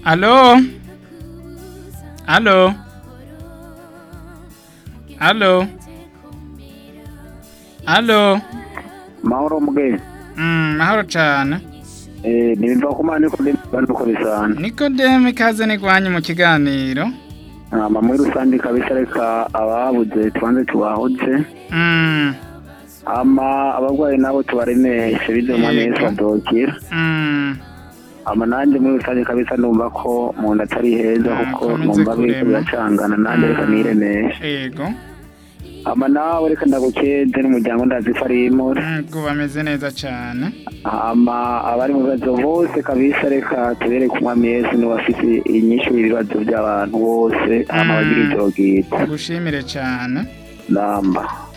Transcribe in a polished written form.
Allo? Allo? Allo? Allo? Mahoro mugenzi. Mahoro cane. Nimva ko mani ko ndiko bisana. Nikodeme ikaze nigwanye mu kiganiro. Muri rusange kabisa reka ababuze tubanze tubahoze. Abagwayi nabo tubaremeshe bizoma neza badokira. Nanjye muri rusange kabisa numva ko mu nda atari heza kuko numva biko biracangana nanjye reka niremeshe. Yego. Nawe reka ndagukeze n'umuryango ndazi ko ari imuri. Ngo bameze neza cyane. Abari mu bibazo bose kabisa reka tubere kumwa Yesu ni wafite inyishu y'ibibazo by'abantu bose bagira ijoro bwite. Gushimire cyane. Namba.